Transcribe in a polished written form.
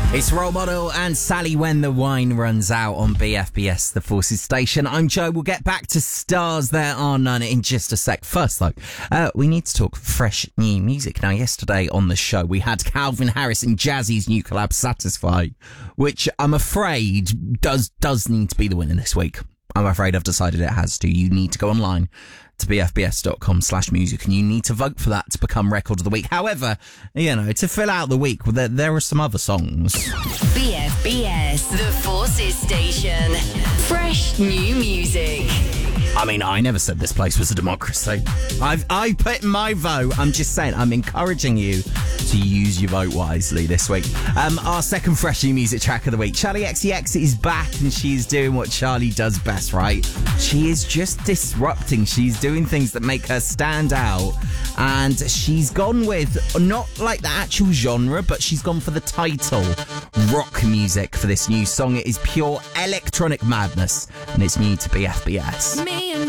It's Role Model and Sally When the Wine Runs Out on BFBS, the Forces Station. I'm Joe. We'll get back to Stars There Are None in just a sec. First, though, we need to talk fresh new music. Now, yesterday on the show, we had Calvin Harris and Jazzy's new collab, Satisfy, which I'm afraid does need to be the winner this week. I'm afraid I've decided it has to. You need to go online to bfbs.com/music and you need to vote for that to become Record of the Week. However, you know, to fill out the week, there are some other songs. BFBS, the Forces Station. Fresh new music. I mean, I never said this place was a democracy. I put in my vote. I'm just saying, I'm encouraging you to use your vote wisely this week. Our second fresh new music track of the week. Charli XCX is back and she's doing what Charli does best, right? She is just disrupting. She's doing things that make her stand out. And she's gone with, not like the actual genre, but she's gone for the title, rock music, for this new song. It is pure electronic madness and it's new to BFBS. Me and